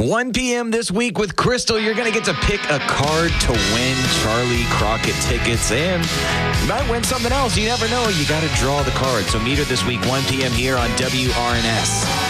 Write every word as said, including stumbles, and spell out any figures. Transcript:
one p.m. this week with Crystal. You're going to get to pick a card to win Charlie Crockett tickets, and you might win something else. You never know. You got to draw the card. So meet her this week, one p.m. here on W R N S.